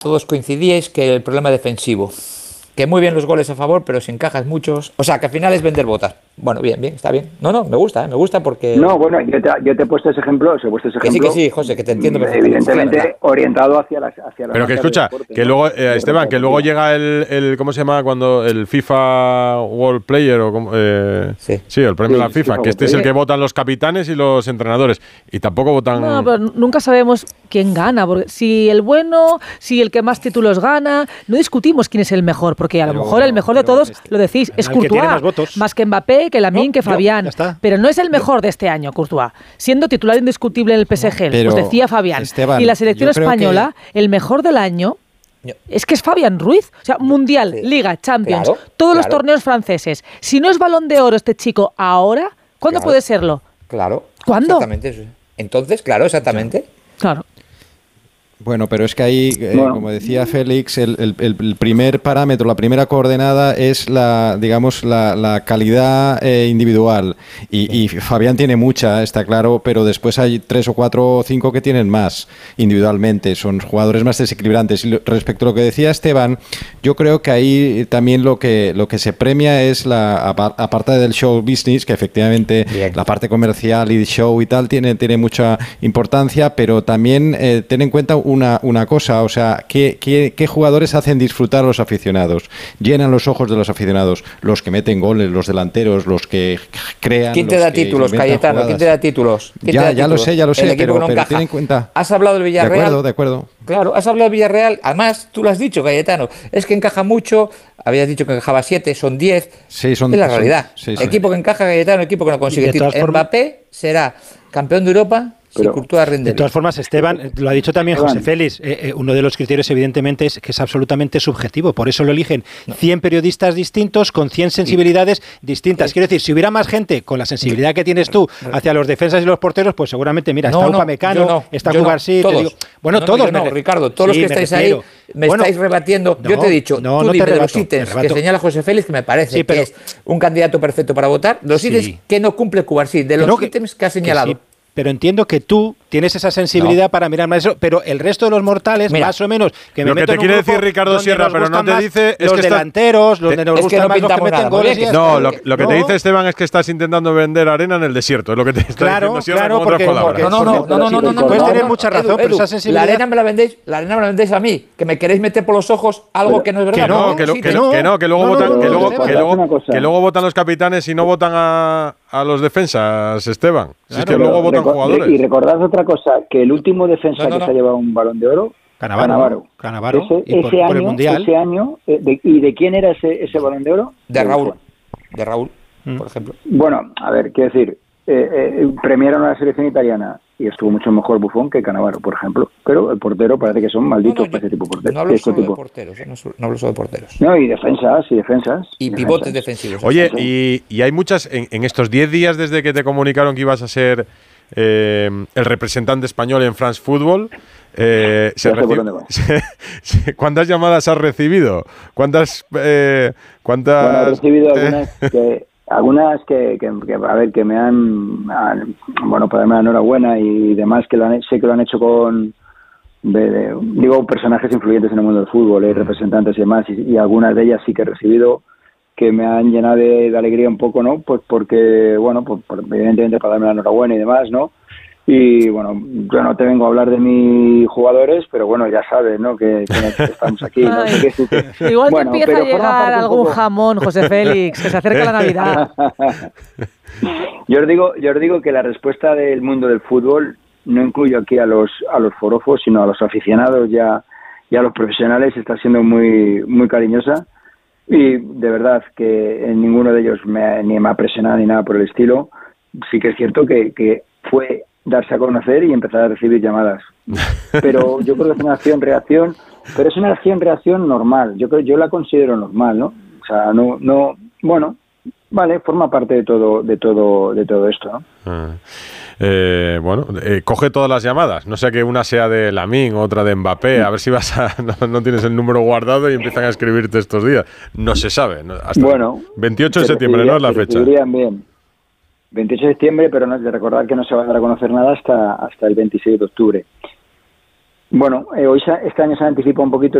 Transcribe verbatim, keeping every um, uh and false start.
todos coincidíais que el problema defensivo. Que muy bien los goles a favor, pero si encajas muchos... O sea, que al final es vender botas. Bueno, bien, bien, está bien. No, no, me gusta, ¿eh? Me gusta porque... No, bueno, yo te, yo te he puesto ese ejemplo, os he puesto ese que ejemplo... sí, que sí, José, que te entiendo perfectamente. Evidentemente orientado hacia las hacia las Pero que escucha, deporte, que ¿no? luego, eh, Esteban, que luego llega el, el... ¿Cómo se llama? Cuando el FIFA World Player o... Como, eh, sí. sí, el premio sí, de la FIFA, FIFA que este es el que votan los capitanes y los entrenadores. Y tampoco votan... No, pero nunca sabemos quién gana. Porque si el bueno, si el que más títulos gana... No discutimos quién es el mejor, porque a lo pero, mejor el mejor de todos, este, lo decís, es Courtois, más, más que Mbappé, que Lamine, no, que Fabián. Yo, pero no es el mejor yo. de este año, Courtois. Siendo titular indiscutible en el P S G, pero, pues decía Fabián. Esteban, y la selección española, que... el mejor del año, es que es Fabián Ruiz. O sea, Mundial, sí. Liga, Champions, claro, todos claro. los torneos franceses. Si no es Balón de Oro este chico ahora, ¿cuándo claro. puede serlo? Claro. ¿Cuándo? Exactamente. Entonces, claro, exactamente. Claro. Bueno, pero es que ahí, eh, bueno. como decía Félix, el, el, el primer parámetro, la primera coordenada es la, digamos, la, la calidad eh, individual. Y, y Fabián tiene mucha, está claro, pero después hay tres o cuatro o cinco que tienen más individualmente. Son jugadores más desequilibrantes. Y respecto a lo que decía Esteban, yo creo que ahí también lo que lo que se premia es la aparte del show business, que efectivamente Bien. la parte comercial y show y tal tiene tiene mucha importancia, pero también eh, ten en cuenta Una, una cosa, o sea, ¿qué, qué, ¿qué jugadores hacen disfrutar a los aficionados? Llenan los ojos de los aficionados, los que meten goles, los delanteros, los que crean... ¿Quién te da títulos, Cayetano? Jugadas. ¿Quién te da títulos? ¿Quién Ya, te da ya títulos? lo sé, ya lo sé, pero, no pero ten en cuenta... Has hablado del Villarreal. De acuerdo, de acuerdo. Claro, has hablado del Villarreal, además tú lo has dicho, Cayetano, es que encaja mucho, habías dicho que encajaba siete, son diez, sí, son, es la realidad. Son, sí, sí. Equipo que encaja, Cayetano, equipo que no consigue títulos. Mbappé será campeón de Europa... Pero, de todas formas, Esteban, lo ha dicho también José Félix, eh, eh, uno de los criterios evidentemente es que es absolutamente subjetivo, por eso lo eligen cien periodistas distintos con cien sensibilidades distintas. Quiero decir, si hubiera más gente con la sensibilidad que tienes tú hacia los defensas y los porteros, pues seguramente, mira, está no, Upamecano, no, está Cubarsí, no, digo, bueno, no, todos. No, no, Ricardo, todos sí, los que estáis ahí me bueno, estáis rebatiendo. No, yo te he dicho, no, tú no dime de los ítems que señala José Félix, que me parece sí, pero, que es un candidato perfecto para votar, los sí. ítems que no cumple Cubarsí, de los no, ítems que ha señalado. Pero entiendo que tú tienes esa sensibilidad no. para mirar más eso, pero el resto de los mortales, Mira, más o menos, que me lo que te quiere decir Ricardo Sierra, pero no te dice es los que delanteros, los de nos es gustan que no más los que meten goles. Y no, lo, lo que no. te dice Esteban es que estás intentando vender arena en el desierto, es lo que te está claro, diciendo Sierra claro, con porque, otras palabras. No, no, no, no, no, no, no, no, puedes no, tener no, mucha razón, Edu, pero Edu, esa sensibilidad. La arena me la vendéis, la arena me la vendéis a mí, que me queréis meter por los ojos algo que no es verdad. Que no, que no, que no, que luego votan, que luego, que luego, que luego votan los capitanes y no votan a a los defensas, Esteban. Si es que luego votan jugadores. Y recordad otra cosa, que el último defensa no, no, no. que se ha llevado un Balón de Oro, Canavaro. Canavaro. Ese, y por, ese, por año, el Mundial. ese año, eh, de, ¿y de quién era ese, ese Balón de Oro? De Raúl. De Raúl, mm. por ejemplo. Bueno, a ver, quiero decir, eh, eh, premiaron a la selección italiana y estuvo mucho mejor Buffon que Canavaro, por ejemplo. Pero el portero parece que son malditos no, no, para ese tipo de porteros. No hablo este solo tipo. de porteros, eh, no, no hablo solo de porteros. No, y defensas, y defensas. Y, y pivotes defensivos. Oye, y, y hay muchas, en, en estos diez días desde que te comunicaron que ibas a ser eh, el representante español en France Football, eh, se reci- se, ¿cuántas llamadas has recibido? ¿Cuántas? Eh, ¿cuántas bueno, he recibido algunas que... Algunas que, que, que, a ver, que me han, han bueno, para darme la enhorabuena y demás, que lo han, sé que lo han hecho con, de, de, digo, personajes influyentes en el mundo del fútbol, eh, representantes y demás, y, y algunas de ellas sí que he recibido que me han llenado de, de alegría un poco, ¿no? Pues porque, bueno, pues, por, evidentemente para darme la enhorabuena y demás, ¿no? Y bueno, yo no te vengo a hablar de mis jugadores, pero bueno, ya sabes, ¿no? Que, que estamos aquí. ¿no? Ay, que, que, igual bueno, te empieza a llegar algún poco... jamón, José Félix, que se acerca la Navidad. yo os digo, yo os digo que la respuesta del mundo del fútbol no incluyo aquí a los a los forofos, sino a los aficionados y a, y a los profesionales, está siendo muy muy cariñosa y de verdad que en ninguno de ellos me, ni me ha presionado ni nada por el estilo. Sí que es cierto que, que fue darse a conocer y empezar a recibir llamadas. Pero yo creo que es una acción-reacción, pero es una acción-reacción normal. Yo creo, yo la considero normal, ¿no? O sea, no, no, bueno, vale, forma parte de todo, de todo, de todo esto, ¿no? Ah. Eh, bueno, eh, coge todas las llamadas, no sea que una sea de Lamine, otra de Mbappé, a ver si vas a, no, no tienes el número guardado y empiezan a escribirte estos días. No se sabe, ¿no? Hasta bueno, veintiocho de septiembre, ¿no? Es la fecha. Bien. veintiocho de septiembre, pero no es de recordar que no se va a dar a conocer nada hasta, hasta el veintiséis de octubre. Bueno, eh, hoy se, este año se anticipa un poquito